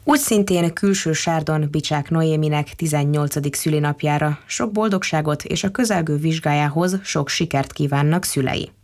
Úgy szintén Külső Sárdon Bicsák Noéminek 18. szülinapjára sok boldogságot és a közelgő vizsgájához sok sikert kívánnak szülei.